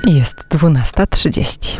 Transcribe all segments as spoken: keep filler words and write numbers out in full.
Jest dwunasta trzydzieści.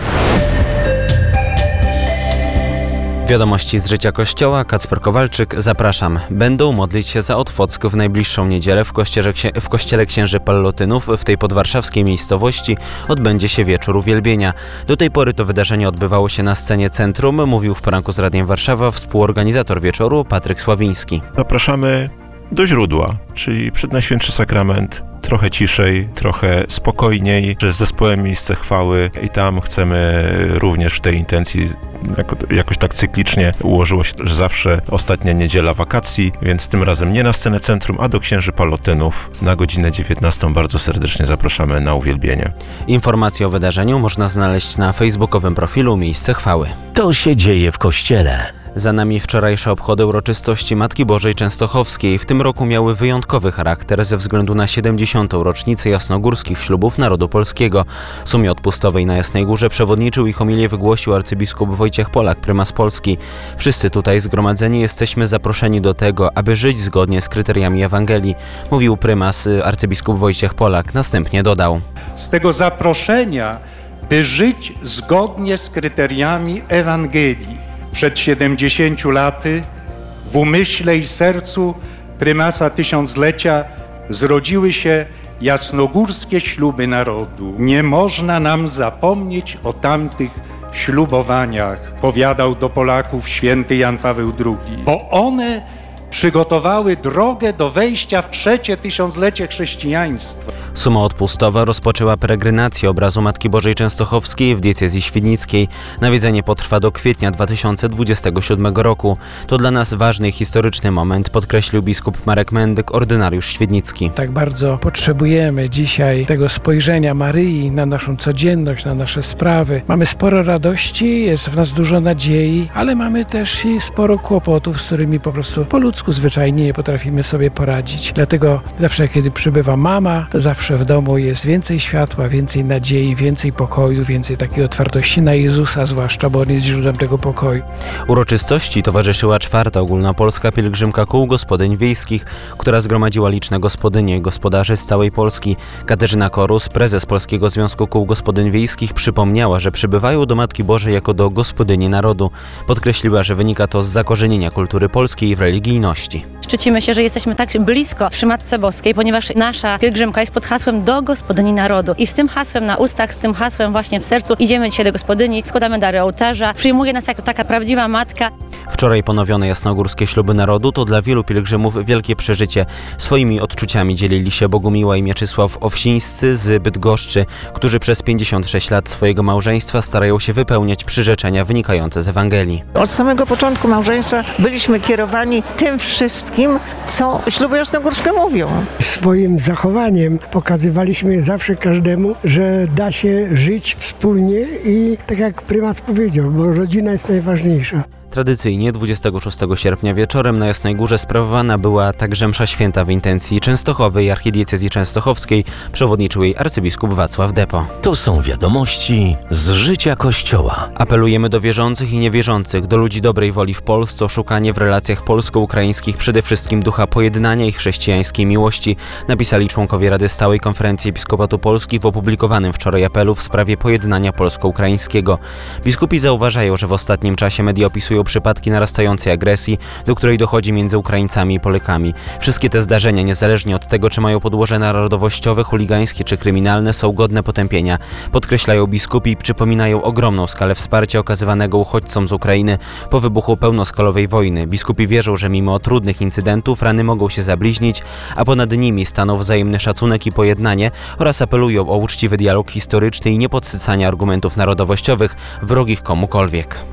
Wiadomości z życia Kościoła. Kacper Kowalczyk, zapraszam. Będą modlić się za Otwock w najbliższą niedzielę w kościele, w kościele księży Pallotynów. W tej podwarszawskiej miejscowości odbędzie się wieczór uwielbienia. Do tej pory to wydarzenie odbywało się na scenie Centrum, mówił w poranku z Radiem Warszawa współorganizator wieczoru Patryk Sławiński. Zapraszamy do źródła, czyli przed Najświętszy Sakrament. Trochę ciszej, trochę spokojniej, z zespołem Miejsce Chwały i tam chcemy również w tej intencji jako, jakoś tak cyklicznie ułożyło się, że zawsze ostatnia niedziela wakacji, więc tym razem nie na scenę Centrum, a do księży Pallotynów na godzinę dziewiętnastą. Bardzo serdecznie zapraszamy na uwielbienie. Informacje o wydarzeniu można znaleźć na facebookowym profilu Miejsce Chwały. To się dzieje w Kościele. Za nami wczorajsze obchody uroczystości Matki Bożej Częstochowskiej. W tym roku miały wyjątkowy charakter ze względu na siedemdziesiątą rocznicę jasnogórskich ślubów narodu polskiego. W sumie odpustowej na Jasnej Górze przewodniczył i homilię wygłosił arcybiskup Wojciech Polak, prymas Polski. Wszyscy tutaj zgromadzeni jesteśmy zaproszeni do tego, aby żyć zgodnie z kryteriami Ewangelii, mówił prymas arcybiskup Wojciech Polak. Następnie dodał: z tego zaproszenia, by żyć zgodnie z kryteriami Ewangelii. Przed siedemdziesięciu laty w umyśle i sercu prymasa tysiąclecia zrodziły się jasnogórskie śluby narodu. Nie można nam zapomnieć o tamtych ślubowaniach, powiadał do Polaków święty Jan Paweł drugi, bo one przygotowały drogę do wejścia w trzecie tysiąclecie chrześcijaństwa. Suma odpustowa rozpoczęła peregrinację obrazu Matki Bożej Częstochowskiej w diecezji świdnickiej. Nawiedzenie potrwa do kwietnia dwa tysiące dwudziestego siódmego roku. To dla nas ważny i historyczny moment, podkreślił biskup Marek Mendyk, ordynariusz świdnicki. Tak bardzo potrzebujemy dzisiaj tego spojrzenia Maryi na naszą codzienność, na nasze sprawy. Mamy sporo radości, jest w nas dużo nadziei, ale mamy też i sporo kłopotów, z którymi po prostu po ludzku zwyczajnie nie potrafimy sobie poradzić. Dlatego zawsze, kiedy przybywa mama, to zawsze w domu jest więcej światła, więcej nadziei, więcej pokoju, więcej takiej otwartości na Jezusa zwłaszcza, bo On jest źródłem tego pokoju. Uroczystości towarzyszyła czwarta ogólnopolska pielgrzymka kół gospodyń wiejskich, która zgromadziła liczne gospodynie i gospodarzy z całej Polski. Katarzyna Korus, prezes Polskiego Związku Kół Gospodyń Wiejskich, przypomniała, że przybywają do Matki Bożej jako do gospodyni narodu. Podkreśliła, że wynika to z zakorzenienia kultury polskiej w religijności. Szczycimy się, że jesteśmy tak blisko przy Matce Boskiej, ponieważ nasza pielgrzymka jest pod hasłem do gospodyni narodu. I z tym hasłem na ustach, z tym hasłem właśnie w sercu idziemy dzisiaj do gospodyni, składamy dary ołtarza, przyjmuje nas jako taka prawdziwa matka. Wczoraj ponowione jasnogórskie śluby narodu to dla wielu pielgrzymów wielkie przeżycie. Swoimi odczuciami dzielili się Bogumiła i Mieczysław Owsińscy z Bydgoszczy, którzy przez pięćdziesiąt sześć lat swojego małżeństwa starają się wypełniać przyrzeczenia wynikające z Ewangelii. Od samego początku małżeństwa byliśmy kierowani tym wszystkim, co śluby jasnogórskie mówią. Swoim zachowaniem pokazywaliśmy zawsze każdemu, że da się żyć wspólnie i tak jak prymas powiedział, bo rodzina jest najważniejsza. Tradycyjnie dwudziestego szóstego sierpnia wieczorem na Jasnej Górze sprawowana była także msza święta w intencji Częstochowy i archidiecezji częstochowskiej. Przewodniczył jej arcybiskup Wacław Depo. To są wiadomości z życia Kościoła. Apelujemy do wierzących i niewierzących, do ludzi dobrej woli w Polsce o szukanie w relacjach polsko-ukraińskich przede wszystkim ducha pojednania i chrześcijańskiej miłości, napisali członkowie Rady Stałej Konferencji Episkopatu Polski w opublikowanym wczoraj apelu w sprawie pojednania polsko-ukraińskiego. Biskupi zauważają, że w ostatnim czasie media opisują przypadki narastającej agresji, do której dochodzi między Ukraińcami i Polakami. Wszystkie te zdarzenia, niezależnie od tego, czy mają podłoże narodowościowe, chuligańskie czy kryminalne, są godne potępienia. Podkreślają biskupi i przypominają ogromną skalę wsparcia okazywanego uchodźcom z Ukrainy po wybuchu pełnoskalowej wojny. Biskupi wierzą, że mimo trudnych incydentów rany mogą się zabliźnić, a ponad nimi staną wzajemny szacunek i pojednanie oraz apelują o uczciwy dialog historyczny i niepodsycanie argumentów narodowościowych wrogich komukolwiek.